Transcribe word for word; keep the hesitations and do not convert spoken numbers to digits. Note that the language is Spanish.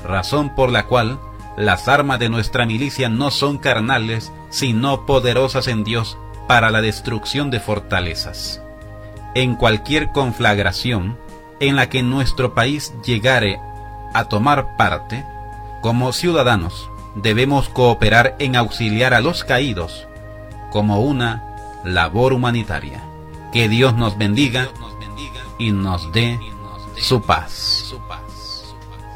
razón por la cual las armas de nuestra milicia no son carnales, sino poderosas en Dios para la destrucción de fortalezas. En cualquier conflagración en la que nuestro país llegare a tomar parte, como ciudadanos debemos cooperar en auxiliar a los caídos como una labor humanitaria. Que Dios nos bendiga y nos dé su paz.